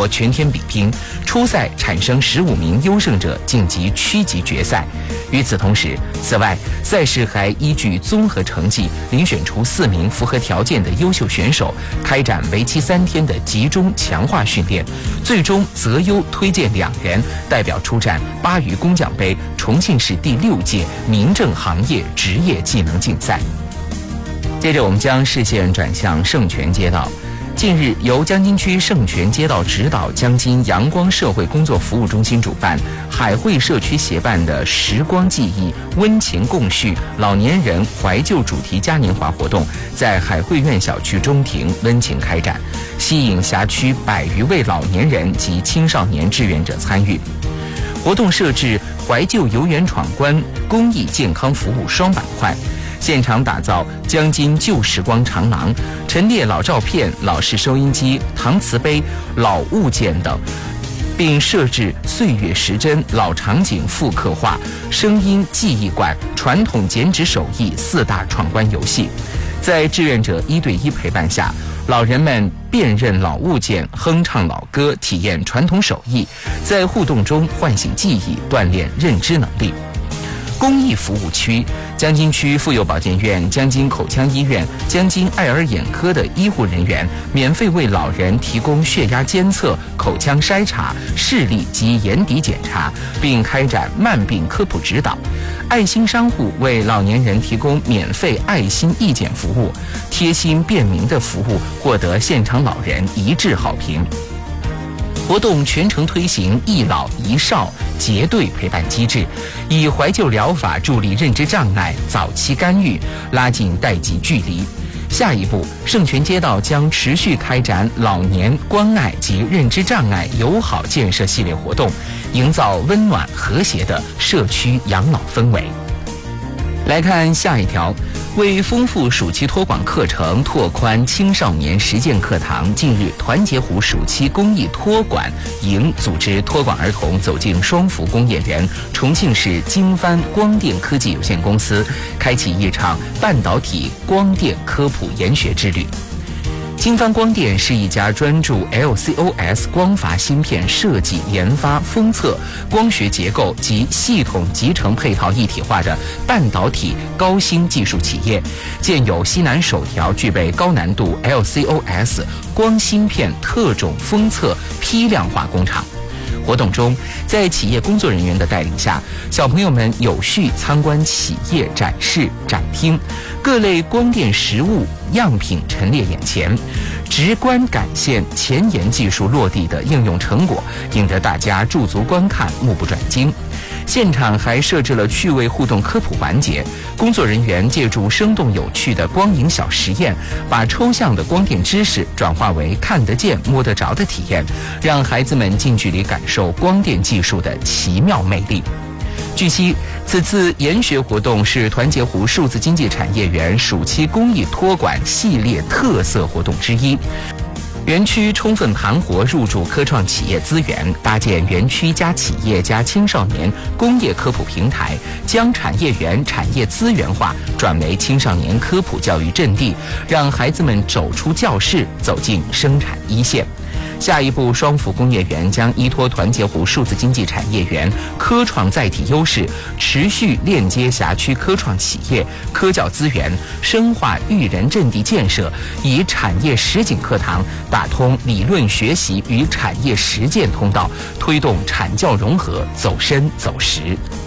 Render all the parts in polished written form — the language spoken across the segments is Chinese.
国全天比拼，初赛产生15名优胜者晋级区级决赛。与此同时，此外赛事还依据综合成绩遴选出4名符合条件的优秀选手，开展为期3天的集中强化训练，最终择优推荐2人代表出战鲅鱼工匠杯重庆市第6届民政行业职业技能竞赛。接着我们将视线转向圣泉街道。近日，由江津区圣泉街道指导江津阳光社会工作服务中心主办，海汇社区协办的时光记忆温情共叙老年人怀旧主题嘉年华活动，在海汇苑小区中庭温情开展，吸引辖区100余位老年人及青少年志愿者参与。活动设置怀旧游园闯关、公益健康服务双板块，现场打造江津旧时光长廊，陈列老照片、老式收音机、搪瓷杯、老物件等，并设置岁月时针、老场景复刻画、声音记忆馆、传统剪纸手艺4大闯关游戏。在志愿者1对1陪伴下，老人们辨认老物件、哼唱老歌、体验传统手艺，在互动中唤醒记忆，锻炼认知能力。公益服务区，江津区妇幼保健院、江津口腔医院、江津爱尔眼科的医护人员免费为老人提供血压监测、口腔筛查、视力及眼底检查，并开展慢病科普指导。爱心商户为老年人提供免费爱心义检服务，贴心便民的服务获得现场老人一致好评。活动全程推行一老一少结对陪伴机制，以怀旧疗法助力认知障碍早期干预，拉近代际距离。下一步，圣泉街道将持续开展老年关爱及认知障碍友好建设系列活动，营造温暖和谐的社区养老氛围。来看下一条，为丰富暑期托管课程，拓宽青少年实践课堂，近日团结湖暑期公益托管营组织托管儿童走进双福工业园，重庆市经帆光电科技有限公司开启一场半导体光电科普研学之旅。经帆光电是一家专注 LCOS 光阀芯片设计、研发、封测、光学结构及系统集成配套一体化的半导体高新技术企业，建有西南首条具备高难度 LCOS 光芯片特种封测批量化工厂。活动中，在企业工作人员的带领下，小朋友们有序参观企业展示展厅，各类光电实物样品陈列眼前，直观感现前沿技术落地的应用成果，引得大家驻足观看，目不转睛。现场还设置了趣味互动科普环节，工作人员借助生动有趣的光影小实验，把抽象的光电知识转化为看得见、摸得着的体验，让孩子们近距离感受光电技术的奇妙魅力。据悉，此次研学活动是团结湖数字经济产业园暑期公益托管系列特色活动之一。园区充分盘活入驻科创企业资源，搭建园区加企业加青少年工业科普平台，将产业园产业资源化转为青少年科普教育阵地，让孩子们走出教室，走进生产一线。下一步，双福工业园将依托团结湖数字经济产业园科创载体优势，持续链接辖区科创企业、科教资源，深化育人阵地建设，以产业实景课堂打通理论学习与产业实践通道，推动产教融合走深走实。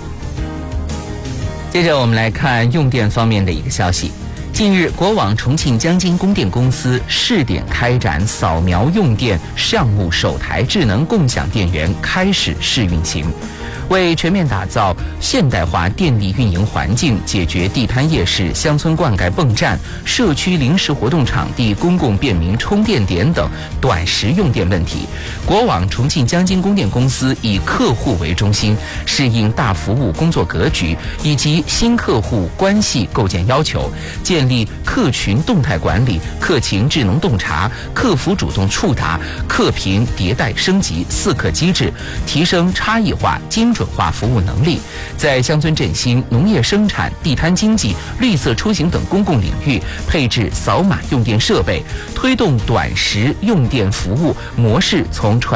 接着我们来看用电方面的一个消息。近日，国网重庆江津供电公司试点开展扫描用电项目首台智能共享电源开始试运行。为全面打造现代化电力运营环境，解决地摊夜市、乡村灌溉泵站、社区临时活动场地、公共便民充电点等短时用电问题，国网重庆江津供电公司以客户为中心，适应大服务工作格局以及新客户关系构建要求，建立客群动态管理、客情智能洞察、客服主动触达、客评迭代升级4客机制，提升差异化、精准化服务能力，在乡村振兴、农业生产、地摊经济、绿色出行等公共领域配置扫码用电设备，推动短时用电服务模式从传